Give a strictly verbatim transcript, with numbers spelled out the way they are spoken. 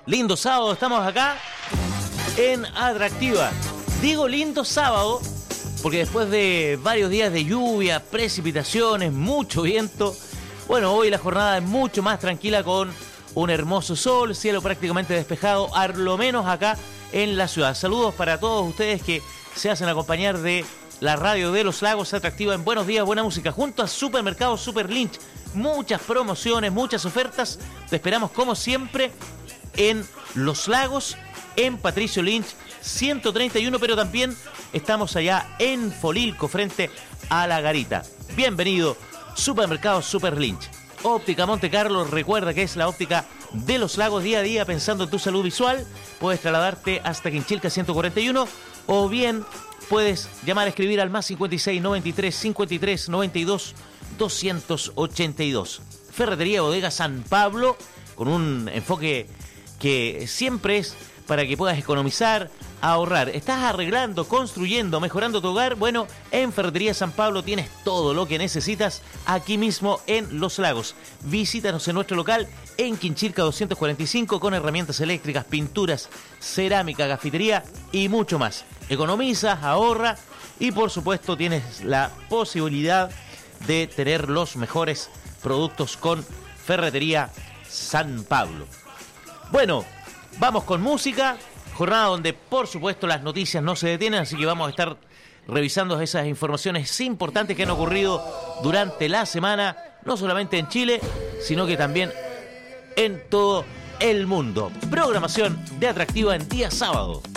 Lindo sábado, estamos acá en Atractiva. Digo lindo sábado porque después de varios días de lluvia, precipitaciones, mucho viento, bueno, hoy la jornada es mucho más tranquila con un hermoso sol, cielo prácticamente despejado, a lo menos acá en la ciudad. Saludos para todos ustedes que se hacen acompañar de la radio de Los Lagos Atractiva en Buenos Días, Buena Música, junto a Supermercado Super Lynch. Muchas promociones, muchas ofertas. Te esperamos como siempre en Los Lagos, en Patricio Lynch ciento treinta y uno, pero también estamos allá en Folilco, frente a La Garita. Bienvenido, Supermercado Super Lynch. Óptica Monte Carlo, recuerda que es la óptica de Los Lagos, día a día pensando en tu salud visual. Puedes trasladarte hasta Quinchilca ciento cuarenta y uno o bien puedes llamar a escribir al más cincuenta y seis, noventa y tres, cincuenta y tres, noventa y dos, doscientos ochenta y dos. Ferretería Bodega San Pablo, con un enfoque que siempre es para que puedas economizar, ahorrar. ¿Estás arreglando, construyendo, mejorando tu hogar? Bueno, en Ferretería San Pablo tienes todo lo que necesitas aquí mismo en Los Lagos. Visítanos en nuestro local en Quinchilca doscientos cuarenta y cinco con herramientas eléctricas, pinturas, cerámica, cafetería y mucho más. Economizas, ahorra y por supuesto tienes la posibilidad de tener los mejores productos con Ferretería San Pablo. Bueno, vamos con música, jornada donde por supuesto las noticias no se detienen, así que vamos a estar revisando esas informaciones importantes que han ocurrido durante la semana, no solamente en Chile, sino que también en todo el mundo. Programación de Atractiva en día sábado.